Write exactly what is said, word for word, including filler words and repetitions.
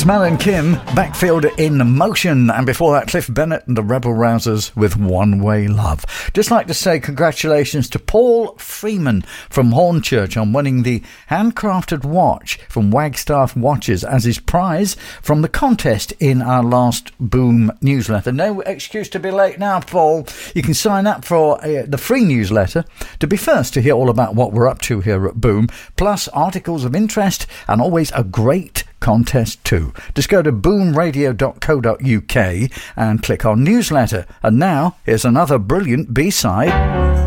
Mel and Kim, Backfield in Motion, and before that Cliff Bennett and the Rebel Rousers with One Way Love. Just like to say congratulations to Paul Freeman from Hornchurch on winning the handcrafted watch from Wagstaff Watches as his prize from the contest in our last Boom newsletter. No excuse to be late now, Paul. You can sign up for uh, the free newsletter to be first to hear all about what we're up to here at Boom, plus articles of interest and always a great contest too. Just go to boom radio dot co dot uk and click on newsletter. And now here's another brilliant B-side.